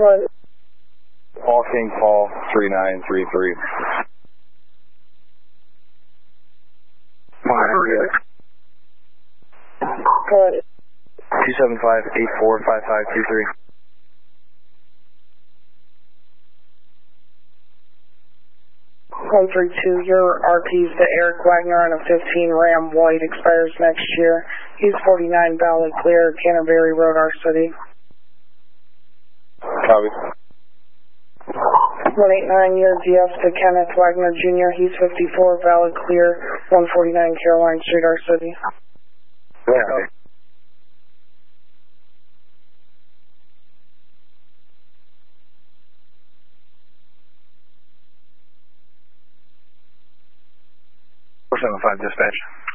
What? Paul King Paul 3933. What? 275-845523. 132, your RP's to Eric Wagner on a 15 Ram White, expires next year. He's 49 Valley Clear, Canterbury Road, our city. Copy. 189, your DF to Kenneth Wagner Jr., he's 54 Valley Clear, 149 Caroline Street, our city. Yeah. Four 7-5 dispatch.